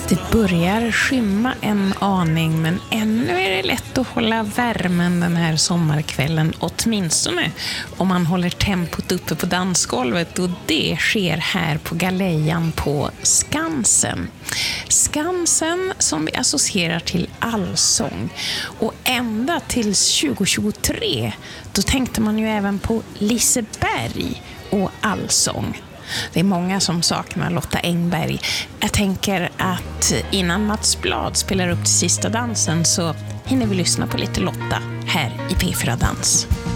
Det börjar skymma en aning, men ännu är det lätt att hålla värmen den här sommarkvällen, åtminstone om man håller tempot uppe på dansgolvet, och det sker här på Galejan på Skansen. Skansen som vi associerar till allsång, och ända till 2023 då tänkte man ju även på Liseberg och allsång. Det är många som saknar Lotta Engberg. Jag tänker att innan Mats Blad spelar upp till sista dansen så hinner vi lyssna på lite Lotta här i P4 Dans.